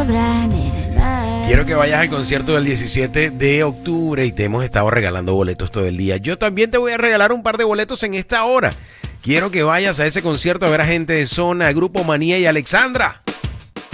sobran en el mar. Quiero que vayas al concierto del 17 de octubre y te hemos estado regalando boletos todo el día. Yo también te voy a regalar un par de boletos en esta hora. Quiero que vayas a ese concierto a ver a Gente de Zona, Grupo Manía y Alexandra.